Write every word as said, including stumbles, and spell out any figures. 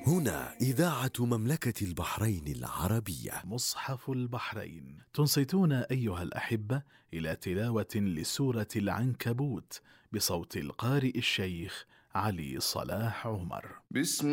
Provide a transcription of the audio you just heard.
هنا إذاعة مملكة البحرين العربية. مصحف البحرين. تنصتون أيها الأحبة إلى تلاوة لسورة العنكبوت بصوت القارئ الشيخ علي صلاح عمر. بسم